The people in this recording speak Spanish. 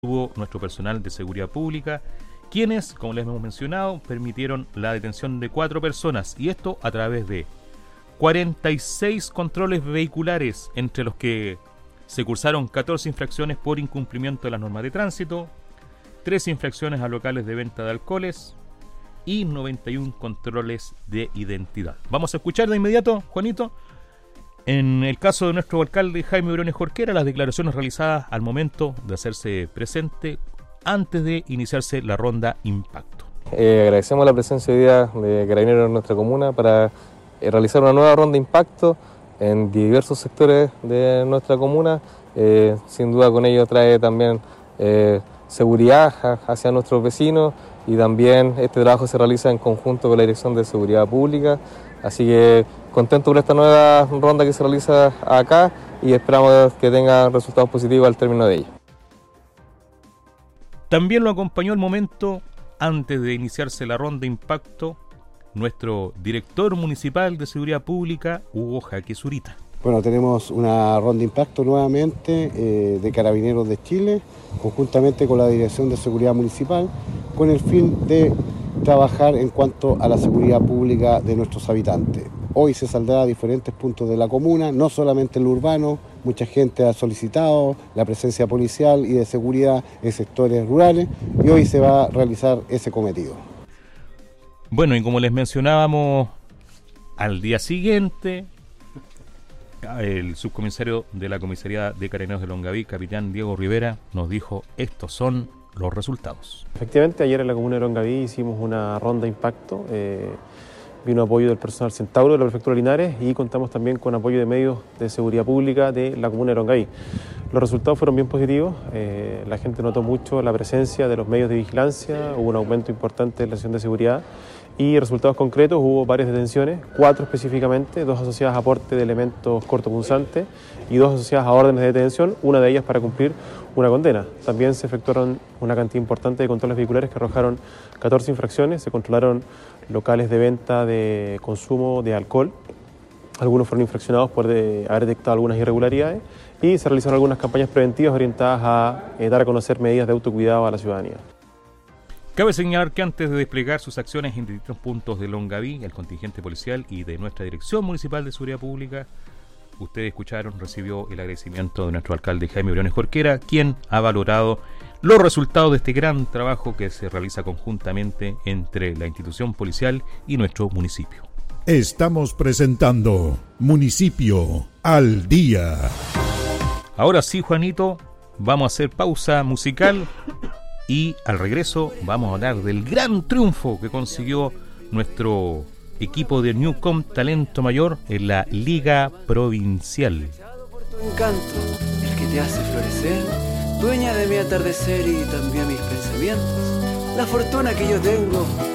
Hubo nuestro personal de seguridad pública, quienes, como les hemos mencionado, permitieron la detención de 4 personas, y esto a través de 46 controles vehiculares, entre los que se cursaron 14 infracciones por incumplimiento de las normas de tránsito, 3 infracciones a locales de venta de alcoholes y 91 controles de identidad. Vamos a escuchar de inmediato, Juanito, en el caso de nuestro alcalde Jaime Briones Jorquera, las declaraciones realizadas al momento de hacerse presente antes de iniciarse la ronda Impacto. Agradecemos la presencia hoy día de Carabineros en nuestra comuna para realizar una nueva ronda Impacto en diversos sectores de nuestra comuna. Sin duda con ello trae también seguridad hacia nuestros vecinos, y también este trabajo se realiza en conjunto con la Dirección de Seguridad Pública. Así que contento por esta nueva ronda que se realiza acá y esperamos que tenga resultados positivos al término de ella. También lo acompañó el momento, antes de iniciarse la ronda Impacto, nuestro director municipal de Seguridad Pública, Hugo Jaque Zurita. Bueno, tenemos una ronda Impacto nuevamente de Carabineros de Chile, conjuntamente con la Dirección de Seguridad Municipal, con el fin de trabajar en cuanto a la seguridad pública de nuestros habitantes. Hoy se saldrá a diferentes puntos de la comuna, no solamente en lo urbano. Mucha gente ha solicitado la presencia policial y de seguridad en sectores rurales, y hoy se va a realizar ese cometido. Bueno, y como les mencionábamos, al día siguiente, el subcomisario de la comisaría de Carabineros de Longaví, capitán Diego Rivera, nos dijo: estos son los resultados. Efectivamente, ayer en la comuna de Longaví hicimos una ronda Impacto. Vino apoyo del personal Centauro de la Prefectura de Linares, y contamos también con apoyo de medios de seguridad pública de la comuna de Longaví. Los resultados fueron bien positivos. La gente notó mucho la presencia de los medios de vigilancia, hubo un aumento importante en la acción de seguridad, y resultados concretos: hubo varias detenciones, 4 específicamente, 2 asociadas a porte de elementos cortopunzantes y 2 asociadas a órdenes de detención, una de ellas para cumplir una condena. También se efectuaron una cantidad importante de controles vehiculares que arrojaron 14 infracciones, se controlaron locales de venta de consumo de alcohol, algunos fueron infraccionados por haber detectado algunas irregularidades, y se realizaron algunas campañas preventivas orientadas a dar a conocer medidas de autocuidado a la ciudadanía. Cabe señalar que antes de desplegar sus acciones en distintos puntos de Longaví, el contingente policial y de nuestra Dirección Municipal de Seguridad Pública, ustedes escucharon, recibió el agradecimiento de nuestro alcalde Jaime Briones Jorquera, quien ha valorado los resultados de este gran trabajo que se realiza conjuntamente entre la institución policial y nuestro municipio. Estamos presentando Municipio al Día. Ahora sí, Juanito, vamos a hacer pausa musical y al regreso vamos a hablar del gran triunfo que consiguió nuestro equipo de Newcom Talento Mayor en la Liga Provincial. Por tu encanto, el que te hace florecer, dueña de mi atardecer y también mis pensamientos, la fortuna que yo tengo